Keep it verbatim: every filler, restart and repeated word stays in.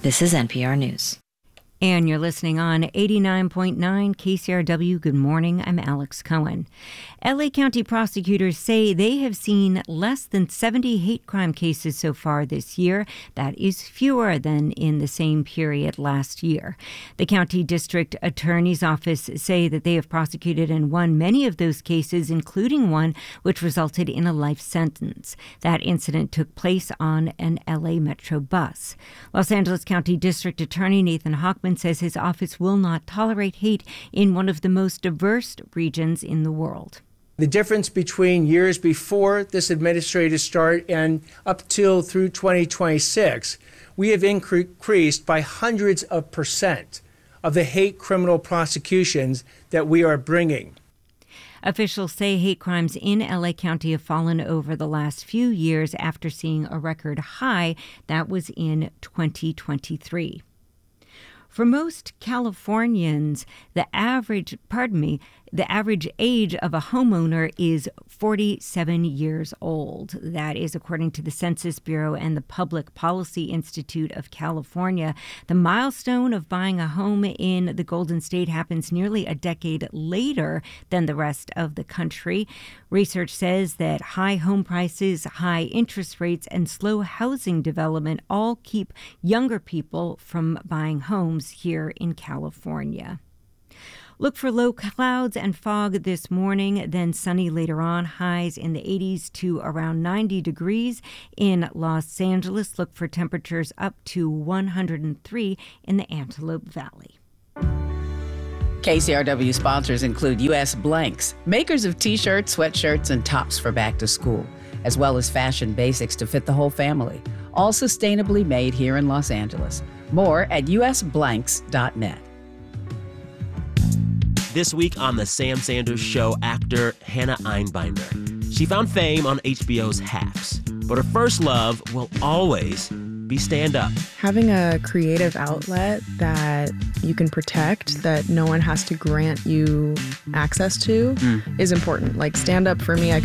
This is N P R News. And you're listening on eighty-nine point nine K C R W. Good morning. I'm Alex Cohen. L A County prosecutors say they have seen less than seventy hate crime cases so far this year. That is fewer than in the same period last year. The county district attorney's office say that they have prosecuted and won many of those cases, including one which resulted in a life sentence. That incident took place on an L A Metro bus. Los Angeles County District Attorney Nathan Hochman says his office will not tolerate hate in one of the most diverse regions in the world. The difference between years before this administrative start and up till through twenty twenty-six, we have increased by hundreds of percent of the hate criminal prosecutions that we are bringing. Officials say hate crimes in L A County have fallen over the last few years after seeing a record high that was in twenty twenty-three. For most Californians, the average, pardon me, the average age of a homeowner is forty-seven years old. That is according to the Census Bureau and the Public Policy Institute of California. The milestone of buying a home in the Golden State happens nearly a decade later than the rest of the country. Research says that high home prices, high interest rates, and slow housing development all keep younger people from buying homes here in California. Look for low clouds and fog this morning, then sunny later on. Highs in the eighties to around ninety degrees in Los Angeles. Look for temperatures up to one hundred three in the Antelope Valley. K C R W sponsors include U S Blanks, makers of T-shirts, sweatshirts, and tops for back to school, as well as fashion basics to fit the whole family, all sustainably made here in Los Angeles. More at u s blanks dot net. This week on The Sam Sanders Show, actor Hannah Einbinder. She found fame on H B O's Hacks, but her first love will always be stand-up. Having a creative outlet that you can protect, that no one has to grant you access to, mm. is important. Like stand-up for me, I